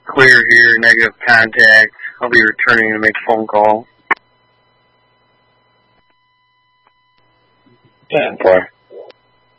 Clear here, negative contact. I'll be returning to make a phone call. 10-4.